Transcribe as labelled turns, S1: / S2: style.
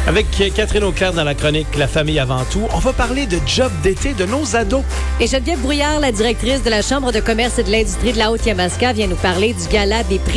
S1: Avec Catherine Auclair dans la chronique La famille avant tout, on va parler de job d'été de nos ados.
S2: Et Geneviève Brouillard, la directrice de la Chambre de commerce et de l'industrie de la Haute-Yamaska, vient nous parler du gala des prix